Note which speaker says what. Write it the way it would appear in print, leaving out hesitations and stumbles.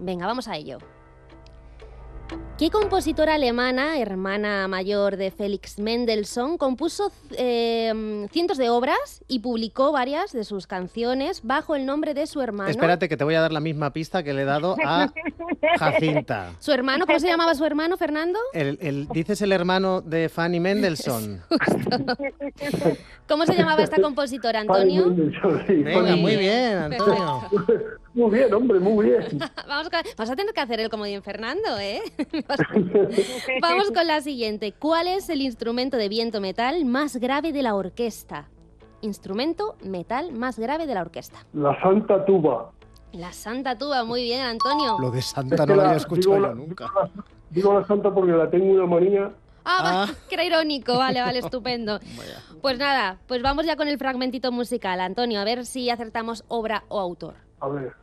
Speaker 1: Venga, vamos a ello. ¿Qué compositora alemana, hermana mayor de Felix Mendelssohn, compuso cientos de obras y publicó varias de sus canciones bajo el nombre de su hermano?
Speaker 2: Espérate, que te voy a dar la misma pista que le he dado a Jacinta.
Speaker 1: ¿Su hermano? ¿Cómo se llamaba su hermano, Fernando?
Speaker 2: ¿Dices el hermano de Fanny Mendelssohn?
Speaker 1: ¿Cómo se llamaba esta compositora, Antonio?
Speaker 2: Venga, muy bien, Antonio.
Speaker 3: Muy bien, hombre, muy bien.
Speaker 1: Vamos a tener que hacer el comodín, Fernando, ¿eh? Vamos con la siguiente. ¿Cuál es el instrumento de viento metal más grave de la orquesta? Instrumento metal más grave de la orquesta.
Speaker 3: La Santa Tuba.
Speaker 1: La Santa Tuba, muy bien, Antonio.
Speaker 2: Lo de Santa no lo había escuchado yo nunca.
Speaker 3: Digo la Santa porque la tengo una manía.
Speaker 1: Que era irónico, vale, estupendo. Pues nada, pues vamos ya con el fragmentito musical. Antonio, a ver si acertamos obra o autor.
Speaker 3: A ver.